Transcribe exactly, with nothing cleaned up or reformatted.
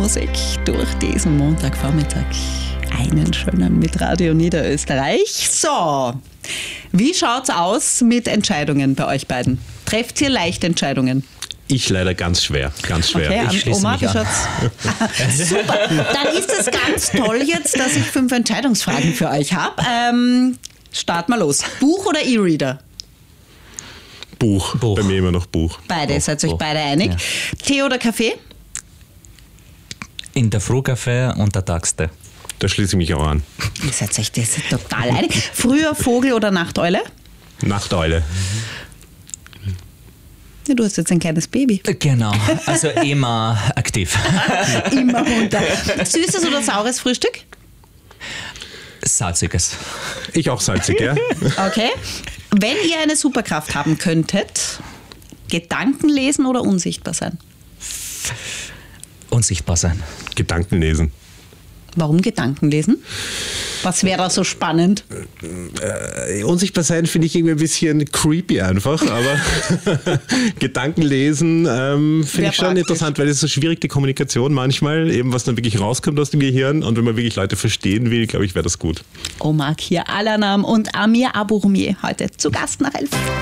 Musik durch diesen Montagvormittag. Einen schönen mit Radio Niederösterreich. So, wie schaut's aus mit Entscheidungen bei euch beiden? Trefft ihr leicht Entscheidungen? Ich leider ganz schwer, ganz schwer. Okay, Ich schließe Oma, mich wie an. schaut's? Super, dann ist es ganz toll jetzt, dass ich fünf Entscheidungsfragen für euch habe. Ähm, start mal los. Buch oder E-Reader? Buch. Buch. Bei mir immer noch Buch. Beide, Buch, seid euch Buch. beide einig. Ja. Tee oder Kaffee? In der Frühkaffee und der Tagste. Da schließe ich mich auch an. Ihr seid euch das total einig. Früher Vogel oder Nachteule? Nachteule. Ja, du hast jetzt ein kleines Baby. Genau, also immer aktiv. Immer runter. Süßes oder saures Frühstück? Salziges. Ich auch salzig, ja? Okay. Wenn ihr eine Superkraft haben könntet, Gedanken lesen oder unsichtbar sein? Unsichtbar sein. Gedanken lesen. Warum Gedanken lesen? Was wäre da so spannend? Äh, unsichtbar sein finde ich irgendwie ein bisschen creepy einfach, aber Gedanken lesen ähm, finde Wär ich schon praktisch. interessant, weil es ist so schwierig, die Kommunikation manchmal, eben was dann wirklich rauskommt aus dem Gehirn, und wenn man wirklich Leute verstehen will, glaube ich, wäre das gut. Omar Kia Alanam und Amir Aburumier heute zu Gast nach elf.